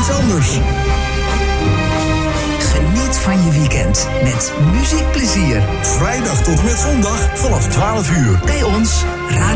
iets anders. Geniet van je weekend met muziekplezier. Vrijdag tot en met zondag vanaf 12 uur. Bij ons